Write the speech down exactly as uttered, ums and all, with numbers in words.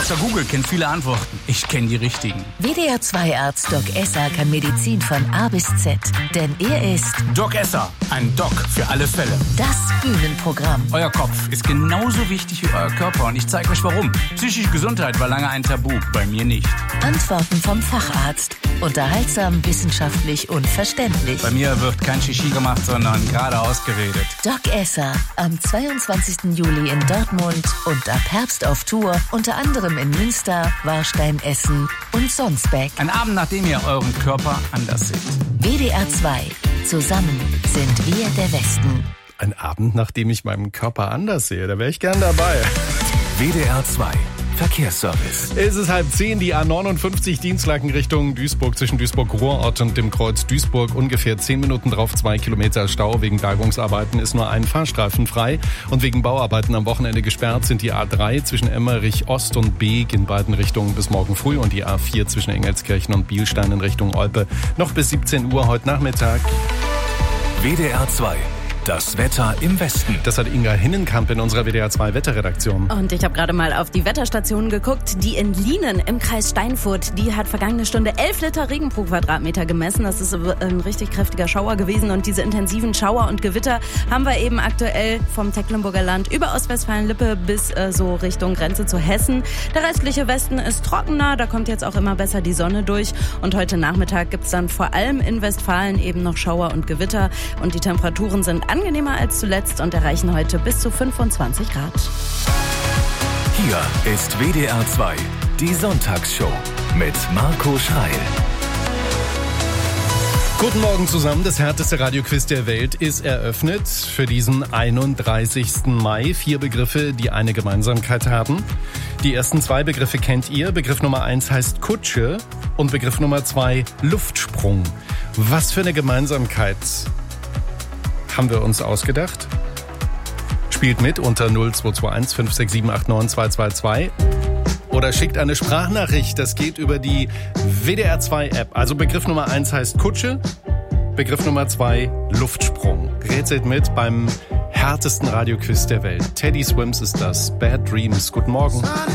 Doktor Google kennt viele Antworten. Ich kenne die richtigen. W D R zwei Arzt Doc Esser kann Medizin von A bis Z. Denn er ist Doc Esser, ein Doc für alle Fälle. Das Bühnenprogramm. Euer Kopf ist genauso wichtig wie euer Körper und ich zeige euch warum. Psychische Gesundheit war lange ein Tabu, bei mir nicht. Antworten vom Facharzt. Unterhaltsam, wissenschaftlich und verständlich. Bei mir wird kein Shishi gemacht, sondern geradeaus geredet. Doc Esser am zweiundzwanzigsten Juli in Dortmund und ab Herbst auf Tour, unter anderem in Münster, Warstein, Essen und Sonsbeck. Ein Abend, nachdem ihr euren Körper anders seht. W D R zwei. Zusammen sind wir der Westen. Ein Abend, nachdem ich meinen Körper anders sehe, da wäre ich gern dabei. W D R zwei Verkehrsservice. Es ist halb zehn, die A neunundfünfzig Dienstlaken Richtung Duisburg zwischen Duisburg-Ruhrort und dem Kreuz Duisburg. Ungefähr zehn Minuten drauf, zwei Kilometer Stau. Wegen Bergungsarbeiten ist nur ein Fahrstreifen frei. Und wegen Bauarbeiten am Wochenende gesperrt sind die A drei zwischen Emmerich Ost und Beek in beiden Richtungen bis morgen früh und die A vier zwischen Engelskirchen und Bielstein in Richtung Olpe noch bis siebzehn Uhr heute Nachmittag. W D R zwei. Das Wetter im Westen. Das hat Inga Hinnenkamp in unserer W D R zwei Wetterredaktion. Und ich habe gerade mal auf die Wetterstation geguckt. Die in Lienen im Kreis Steinfurt, die hat vergangene Stunde elf Liter Regen pro Quadratmeter gemessen. Das ist ein richtig kräftiger Schauer gewesen. Und diese intensiven Schauer und Gewitter haben wir eben aktuell vom Tecklenburger Land über Ostwestfalen-Lippe bis äh, so Richtung Grenze zu Hessen. Der restliche Westen ist trockener. Da kommt jetzt auch immer besser die Sonne durch. Und heute Nachmittag gibt's dann vor allem in Westfalen eben noch Schauer und Gewitter. Und die Temperaturen sind angenehmer als zuletzt und erreichen heute bis zu fünfundzwanzig Grad. Hier ist W D R zwei, die Sonntagsshow mit Marco Schreil. Guten Morgen zusammen, das härteste Radioquiz der Welt ist eröffnet für diesen einunddreißigsten Mai. Vier Begriffe, die eine Gemeinsamkeit haben. Die ersten zwei Begriffe kennt ihr. Begriff Nummer eins heißt Kutsche und Begriff Nummer zwei Luftsprung. Was für eine Gemeinsamkeit haben wir uns ausgedacht? Spielt mit unter null zwei zwei eins fünf sechs sieben acht neun zwei zwei zwei oder schickt eine Sprachnachricht. Das geht über die W D R zwei App. Also Begriff Nummer eins heißt Kutsche, Begriff Nummer zwei Luftsprung. Rätselt mit beim härtesten Radioquiz der Welt. Teddy Swims ist das. Bad Dreams. Guten Morgen.